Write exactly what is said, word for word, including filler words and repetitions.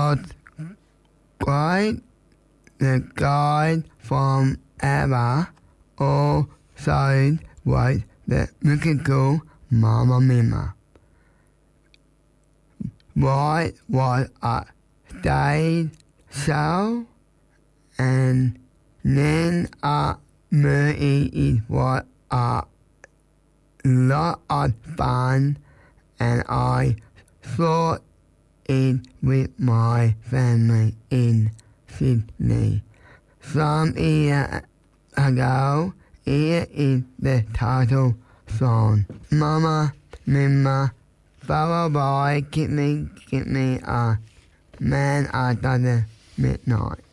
was quite the guy from Eva. Also was the musical Mamma Mia. What was a stage show, and then a movie it was a lot of fun, and I saw it with my family in Sydney. Some years ago, here is the title song. Mamma Mia, follow by Give Me, Give Me a Man After the Midnight.